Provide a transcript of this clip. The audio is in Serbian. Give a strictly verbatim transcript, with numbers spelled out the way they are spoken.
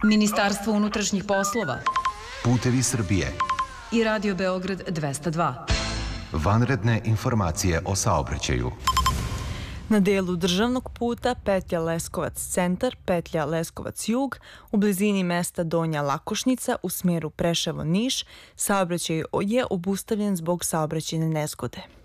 Ministarstvo unutrašnjih poslova, Putevi Srbije i Radio Beograd dvesta dva. Vanredne informacije o saobraćaju. Na delu državnog puta petlja Leskovac-Centar, petlja Leskovac-Jug, u blizini mesta Donja Lakošnica u smjeru Preševo-Niš, saobraćaj je obustavljen zbog saobraćajne nezgode.